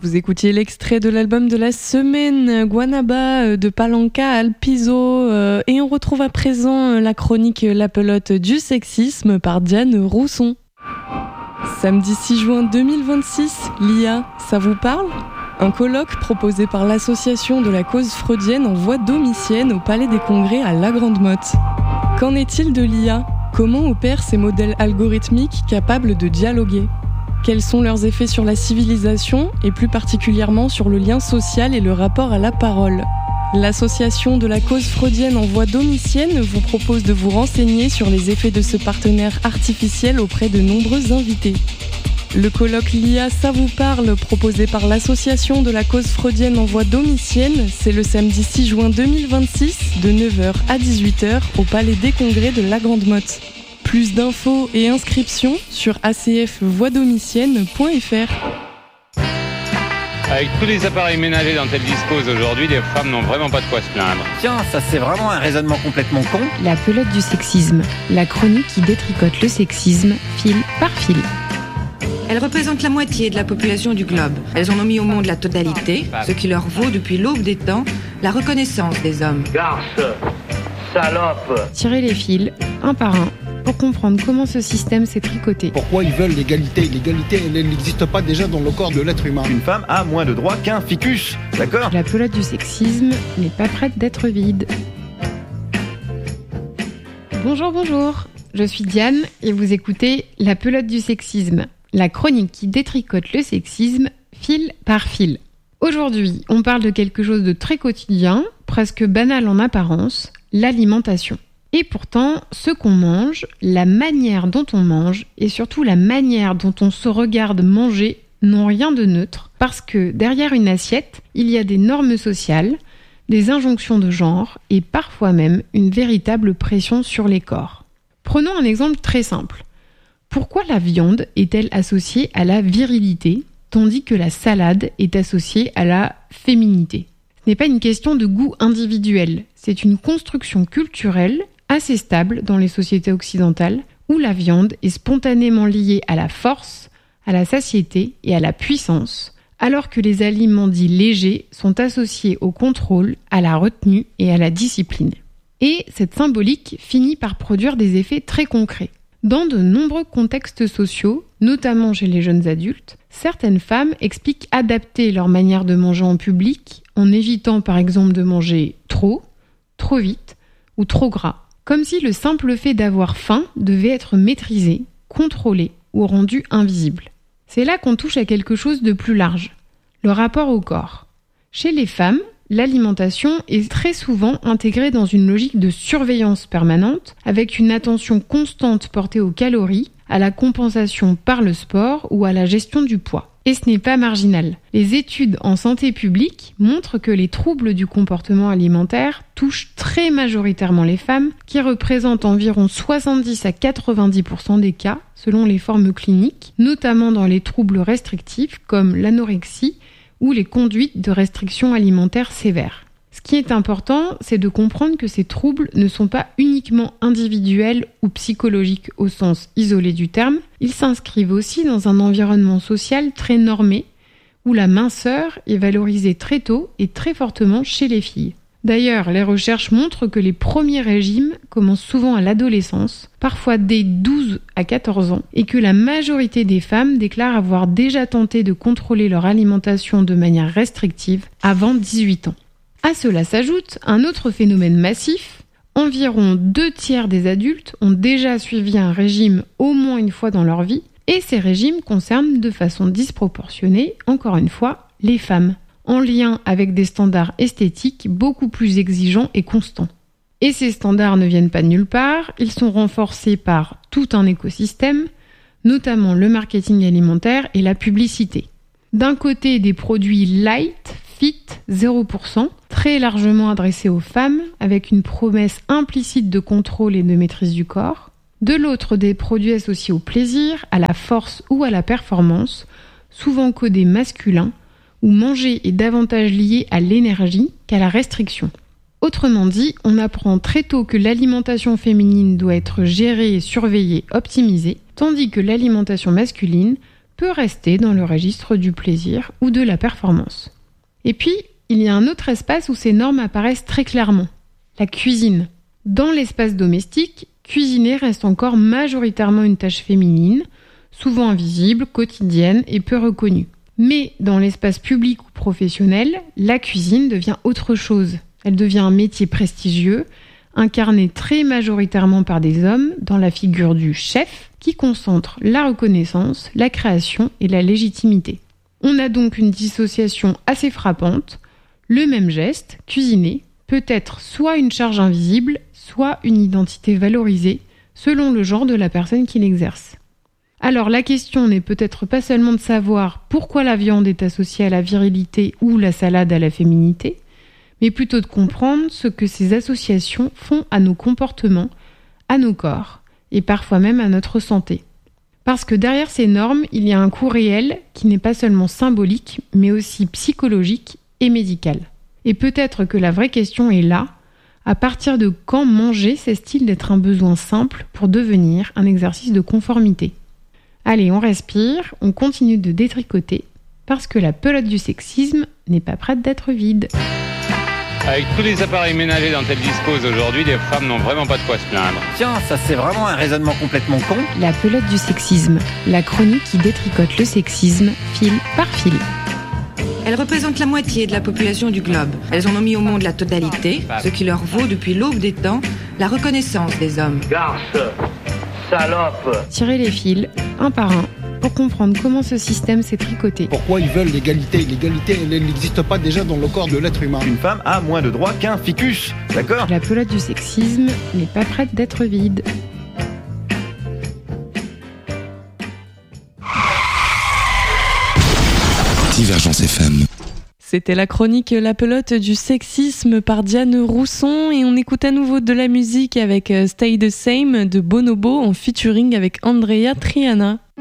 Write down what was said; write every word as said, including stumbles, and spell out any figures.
Vous écoutiez l'extrait de l'album de la semaine, Guanaba de Palanca Alpizo, euh, et on retrouve à présent la chronique La pelote du sexisme par Diane Rousson. Samedi six juin deux mille vingt-six, l'I A, ça vous parle ? Un colloque proposé par l'association de la cause freudienne en voie domitienne au Palais des Congrès à La Grande-Motte. Qu'en est-il de l'I A ? Comment opèrent ces modèles algorithmiques capables de dialoguer ? Quels sont leurs effets sur la civilisation et plus particulièrement sur le lien social et le rapport à la parole ? L'association de la cause freudienne en voie domitienne vous propose de vous renseigner sur les effets de ce partenaire artificiel auprès de nombreux invités. Le colloque L'I A, ça vous parle, proposé par l'association de la cause freudienne en voie domitienne, c'est le samedi six juin deux mille vingt-six de neuf heures à dix-huit heures au Palais des Congrès de La Grande-Motte. Plus d'infos et inscriptions sur a c f voie domitienne point f r. Avec tous les appareils ménagers dont elles disposent aujourd'hui, les femmes n'ont vraiment pas de quoi se plaindre. Tiens, ça c'est vraiment un raisonnement complètement con. La pelote du sexisme, la chronique qui détricote le sexisme fil par fil. Elles représentent la moitié de la population du globe. Elles en ont mis au monde la totalité, ce qui leur vaut depuis l'aube des temps la reconnaissance des hommes. Garce, salope. Tirez les fils, un par un, pour comprendre comment ce système s'est tricoté. Pourquoi ils veulent l'égalité ? L'égalité, elle n'existe pas déjà dans le corps de l'être humain. Une femme a moins de droits qu'un ficus, d'accord ? La pelote du sexisme n'est pas prête d'être vide. Bonjour, bonjour, je suis Diane et vous écoutez La pelote du sexisme, la chronique qui détricote le sexisme fil par fil. Aujourd'hui, on parle de quelque chose de très quotidien, presque banal en apparence, l'alimentation. Et pourtant, ce qu'on mange, la manière dont on mange et surtout la manière dont on se regarde manger n'ont rien de neutre parce que derrière une assiette, il y a des normes sociales, des injonctions de genre et parfois même une véritable pression sur les corps. Prenons un exemple très simple. Pourquoi la viande est-elle associée à la virilité tandis que la salade est associée à la féminité ? Ce n'est pas une question de goût individuel, c'est une construction culturelle assez stable dans les sociétés occidentales, où la viande est spontanément liée à la force, à la satiété et à la puissance, alors que les aliments dits légers sont associés au contrôle, à la retenue et à la discipline. Et cette symbolique finit par produire des effets très concrets. Dans de nombreux contextes sociaux, notamment chez les jeunes adultes, certaines femmes expliquent adapter leur manière de manger en public en évitant par exemple de manger trop, trop vite ou trop gras. Comme si le simple fait d'avoir faim devait être maîtrisé, contrôlé ou rendu invisible. C'est là qu'on touche à quelque chose de plus large, le rapport au corps. Chez les femmes, l'alimentation est très souvent intégrée dans une logique de surveillance permanente, avec une attention constante portée aux calories, à la compensation par le sport ou à la gestion du poids. Et ce n'est pas marginal. Les études en santé publique montrent que les troubles du comportement alimentaire touchent très majoritairement les femmes, qui représentent environ soixante-dix à quatre-vingt-dix pour cent des cas, selon les formes cliniques, notamment dans les troubles restrictifs comme l'anorexie ou les conduites de restriction alimentaire sévères. Ce qui est important, c'est de comprendre que ces troubles ne sont pas uniquement individuels ou psychologiques au sens isolé du terme, ils s'inscrivent aussi dans un environnement social très normé, où la minceur est valorisée très tôt et très fortement chez les filles. D'ailleurs, les recherches montrent que les premiers régimes commencent souvent à l'adolescence, parfois dès douze à quatorze ans, et que la majorité des femmes déclarent avoir déjà tenté de contrôler leur alimentation de manière restrictive avant dix-huit ans. À cela s'ajoute un autre phénomène massif. Environ deux tiers des adultes ont déjà suivi un régime au moins une fois dans leur vie, et ces régimes concernent de façon disproportionnée, encore une fois, les femmes, en lien avec des standards esthétiques beaucoup plus exigeants et constants. Et ces standards ne viennent pas de nulle part, ils sont renforcés par tout un écosystème, notamment le marketing alimentaire et la publicité. D'un côté, des produits light, fit, zéro pour cent, très largement adressés aux femmes, avec une promesse implicite de contrôle et de maîtrise du corps. De l'autre, des produits associés au plaisir, à la force ou à la performance, souvent codés masculins, où manger est davantage lié à l'énergie qu'à la restriction. Autrement dit, on apprend très tôt que l'alimentation féminine doit être gérée, surveillée, optimisée, tandis que l'alimentation masculine peut rester dans le registre du plaisir ou de la performance. Et puis, il y a un autre espace où ces normes apparaissent très clairement, la cuisine. Dans l'espace domestique, cuisiner reste encore majoritairement une tâche féminine, souvent invisible, quotidienne et peu reconnue. Mais dans l'espace public ou professionnel, la cuisine devient autre chose. Elle devient un métier prestigieux, incarné très majoritairement par des hommes dans la figure du chef, qui concentre la reconnaissance, la création et la légitimité. On a donc une dissociation assez frappante. Le même geste, cuisiner, peut être soit une charge invisible, soit une identité valorisée, selon le genre de la personne qui l'exerce. Alors la question n'est peut-être pas seulement de savoir pourquoi la viande est associée à la virilité ou la salade à la féminité, mais plutôt de comprendre ce que ces associations font à nos comportements, à nos corps, et parfois même à notre santé. Parce que derrière ces normes, il y a un coût réel qui n'est pas seulement symbolique, mais aussi psychologique et médical. Et peut-être que la vraie question est là, à partir de quand manger cesse-t-il d'être un besoin simple pour devenir un exercice de conformité ? Allez, on respire, on continue de détricoter, parce que la pelote du sexisme n'est pas prête d'être vide. Avec tous les appareils ménagers dont elles disposent aujourd'hui, les femmes n'ont vraiment pas de quoi se plaindre. Tiens, ça c'est vraiment un raisonnement complètement con. La pelote du sexisme, la chronique qui détricote le sexisme fil par fil. Elles représentent la moitié de la population du globe. Elles en ont mis au monde la totalité, ce qui leur vaut depuis l'aube des temps la reconnaissance des hommes. Garce, salope. Tirez les fils, un par un, pour comprendre comment ce système s'est tricoté. Pourquoi ils veulent l'égalité? L'égalité, elle elle n'existe pas déjà dans le corps de l'être humain. Une femme a moins de droits qu'un ficus, d'accord? La pelote du sexisme n'est pas prête d'être vide. Divergence F M. C'était la chronique La pelote du sexisme par Diane Rousson et on écoute à nouveau de la musique avec Stay the Same de Bonobo en featuring avec Andrea Triana.